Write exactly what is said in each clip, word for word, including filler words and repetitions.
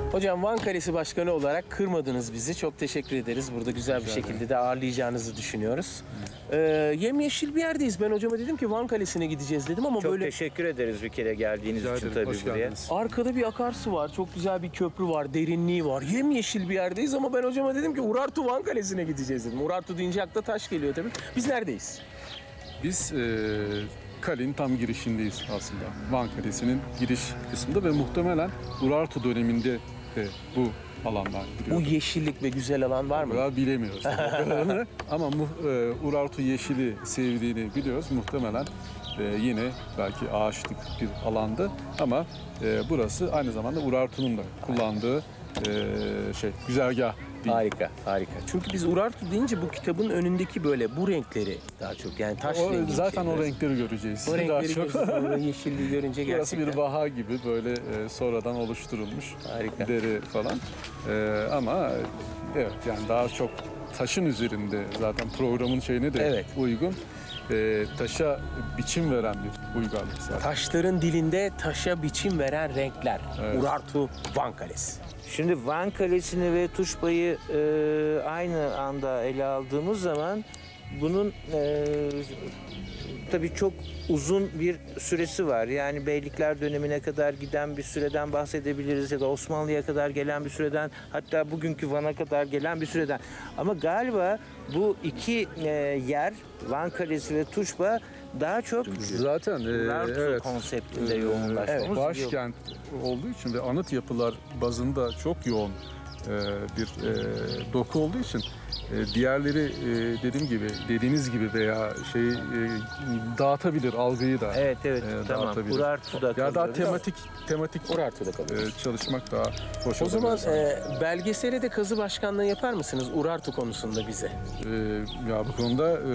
Hocam Van Kalesi Başkanı olarak kırmadınız bizi. Çok teşekkür ederiz. Burada güzel bir şekilde de ağırlayacağınızı düşünüyoruz. Ee, yemyeşil bir yerdeyiz. Ben hocama dedim ki Van Kalesi'ne gideceğiz dedim ama Çok böyle... teşekkür ederiz bir kere geldiğiniz Rica için ederim, tabii hoş buraya. geldiniz. Arkada bir akarsu var. Çok güzel bir köprü var. Derinliği var. Yemyeşil bir yerdeyiz ama ben hocama dedim ki Urartu Van Kalesi'ne gideceğiz dedim. Urartu deyince akla taş geliyor tabii. Biz neredeyiz? Biz e, kalenin tam girişindeyiz aslında. Van Kalesi'nin giriş kısmında ve muhtemelen Urartu döneminde de bu alanlar Bu giriyor. yeşillik ve güzel alan var O mı? kadar bilemiyoruz. tabii. Ama mu, e, Urartu yeşili sevdiğini biliyoruz. Muhtemelen e, yine belki ağaçlık bir alandı. Ama e, burası aynı zamanda Urartu'nun da kullandığı e, şey güzergah değil. Harika, harika. Çünkü biz Urartu deyince bu kitabın önündeki böyle bu renkleri daha çok yani taş O, rengi. zaten şey o biraz. renkleri göreceğiz. O Daha renkleri çok. görünce, o yeşilliği görünce Burası gerçekten. bir vaha gibi böyle e, sonradan oluşturulmuş Harika. deri falan. E, ama e, evet yani daha çok taşın üzerinde zaten programın şeyine de Evet. uygun. E, taşa biçim veren bir uygarlık zaten. Taşların dilinde taşa biçim veren renkler. Evet. Urartu Van Kalesi. Şimdi Van Kalesi'ni ve Tuşba'yı e, aynı anda ele aldığımız zaman bunun e, tabii çok uzun bir süresi var. Yani Beylikler dönemine kadar giden bir süreden bahsedebiliriz ya da Osmanlı'ya kadar gelen bir süreden, hatta bugünkü Van'a kadar gelen bir süreden. Ama galiba bu iki e, yer, Van Kalesi ve Tuşba, daha çok Zaten e, Urartu evet. konseptinde E, yoğunlaşmamız. Başkent olduğu için ve anıt yapılar bazında çok yoğun e, bir e, doku olduğu için e, diğerleri e, dediğim gibi dediğiniz gibi veya şey e, dağıtabilir algıyı da. Evet evet e, tamam. dağıtabilir. Urartu'da Ya daha kalıyoruz. tematik tematik Urartu'da kalıyoruz. e, çalışmak daha hoş O olabilir zaman sanki. e, belgesele de kazı başkanlığı yapar mısınız Urartu konusunda bize? E, ya bu konuda e,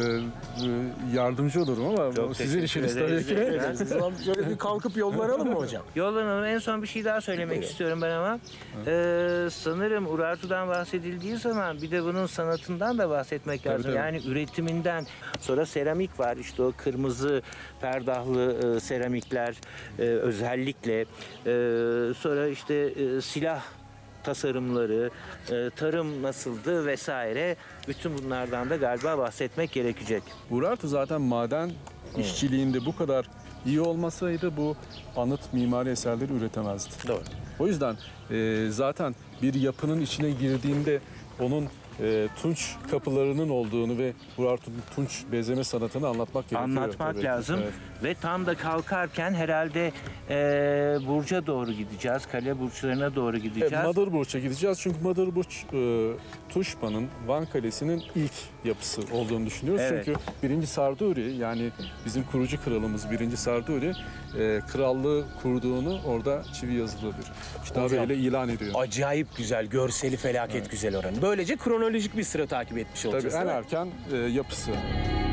e, yardımcı olurum ama Çok o sizin teşekkür işiniz tabii ederiz. ki. Evet. O zaman şöyle bir kalkıp yollanalım mı hocam? Yollanalım. En son bir şey daha söylemek istiyorum ben ama. Ee, sanırım Urartu'dan bahsedildiği zaman bir de bunun sanatından da bahsetmek Tabii, lazım. tabii. Yani üretiminden. Sonra seramik var. İşte o kırmızı perdahlı e, seramikler e, özellikle. E, sonra işte e, silah tasarımları, e, tarım nasıldı vesaire. Bütün bunlardan da galiba bahsetmek gerekecek. Urartu zaten maden işçiliğinde bu kadar iyi olmasaydı bu anıt mimari eserleri üretemezdi. Doğru. O yüzden e, zaten bir yapının içine girdiğinde onun e, tunç kapılarının olduğunu ve Urartu'nun tunç bezeme sanatını anlatmak gerekiyor. Anlatmak tabii. lazım. Evet. Ve tam da kalkarken herhalde e, Burç'a doğru gideceğiz. Kale burçlarına doğru gideceğiz. Evet, Madırburç'a gideceğiz çünkü Madırburç e, Tuşba'nın Van Kalesi'nin ilk yapısı olduğunu düşünüyoruz. Evet. Çünkü birinci Sarduri yani bizim kurucu kralımız birinci Sarduri e, krallığı kurduğunu orada çivi yazılı bir kitabıyla ilan ediyor. Acayip güzel, görseli felaket güzel oranı. Böylece kronolojik bir sıra takip etmiş Tabii olacağız. en değil mi? erken e, yapısı.